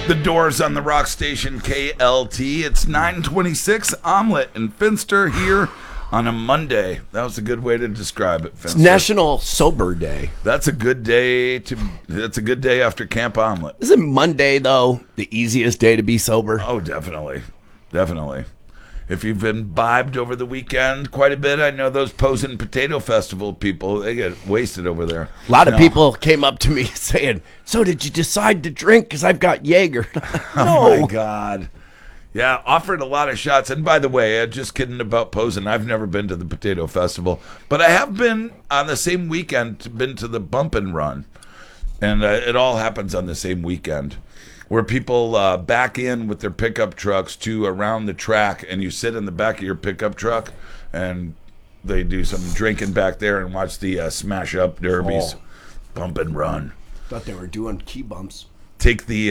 The Doors on the rock station KLT. It's 9:26. Omelet and Finster here on a Monday. That was a good way to describe it, Finster. It's National Sober Day. That's a good day that's a good day after Camp Omelet. Isn't Monday, though, the easiest day to be sober? Oh, definitely. Definitely. If you've imbibed over the weekend quite a bit, I know those Posen Potato Festival people, they get wasted over there. A lot of people came up to me saying, so did you decide to drink? Because I've got Jaeger. No. Oh, my God. Yeah, offered a lot of shots. And by the way, just kidding about Posen. I've never been to the Potato Festival. But I have been on the same weekend, been to the Bump and Run. And it all happens on the same weekend, where people back in with their pickup trucks to around the track, and you sit in the back of your pickup truck, and they do some drinking back there and watch the smash up derbies, Bump and Run. Thought they were doing key bumps. Take the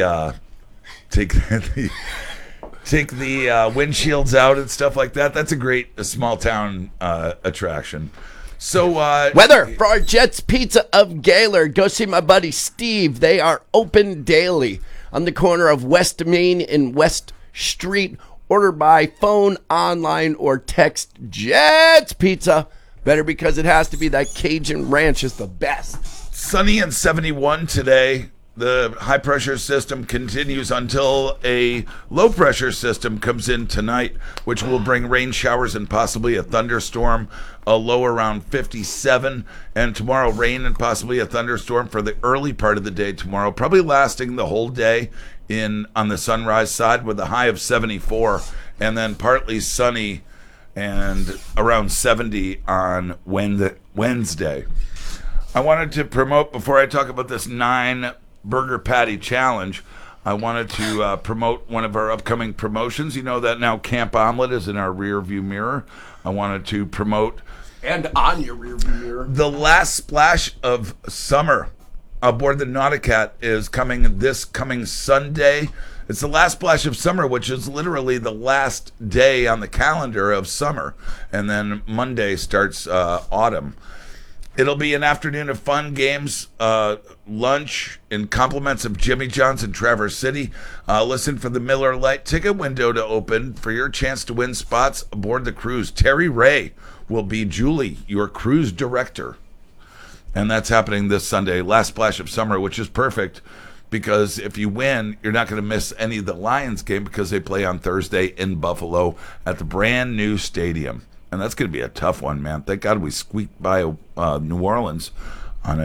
windshields out and stuff like that. That's a great small town attraction. So weather for our Jets Pizza of Gaylord. Go see my buddy Steve. They are open daily on the corner of West Main and West Street. Order by phone, online, or text. Jets Pizza. Better because it has to be. That Cajun Ranch is the best. Sunny and 71 today. The high pressure system continues until a low pressure system comes in tonight, which will bring rain showers and possibly a thunderstorm, a low around 57. And tomorrow, rain and possibly a thunderstorm for the early part of the day tomorrow, probably lasting the whole day on the sunrise side with a high of 74, and then partly sunny and around 70 on Wednesday. I wanted to promote, before I talk about this 9 burger patty challenge, I wanted to promote one of our upcoming promotions. You know that now Camp Omelet is in our rear view mirror. I wanted to promote, and on your rear view mirror, the last splash of summer aboard the Nauticat is coming this coming Sunday. It's the last splash of summer, which is literally the last day on the calendar of summer, and then Monday starts autumn. It'll be an afternoon of fun, games, lunch, and compliments of Jimmy John's in Traverse City. Listen for the Miller Lite ticket window to open for your chance to win spots aboard the cruise. Terry Ray will be Julie, your cruise director. And that's happening this Sunday, last splash of summer, which is perfect because if you win, you're not going to miss any of the Lions game because they play on Thursday in Buffalo at the brand new stadium. And that's going to be a tough one, man. Thank God we squeaked by New Orleans on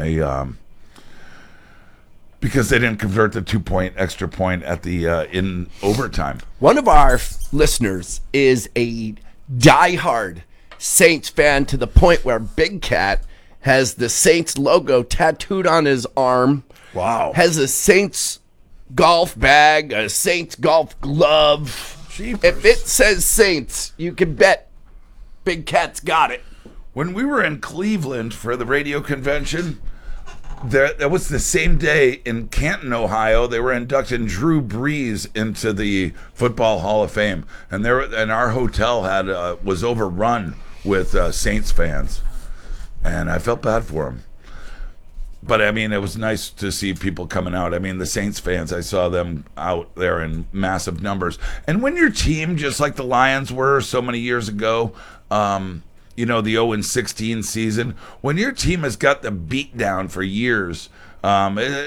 because they didn't convert the 2-point extra point at the in overtime. One of our listeners is a diehard Saints fan to the point where Big Cat has the Saints logo tattooed on his arm. Wow. Has a Saints golf bag, a Saints golf glove. Jeepers. If it says Saints, you can bet Big Cat's got it. When we were in Cleveland for the radio convention, that was the same day in Canton, Ohio. They were inducting Drew Brees into the Football Hall of Fame, and our hotel was overrun with Saints fans, and I felt bad for them. But I mean, it was nice to see people coming out. I mean, the Saints fans, I saw them out there in massive numbers. And when your team, just like the Lions were so many years ago, the 0-16 season, when your team has got the beat down for years,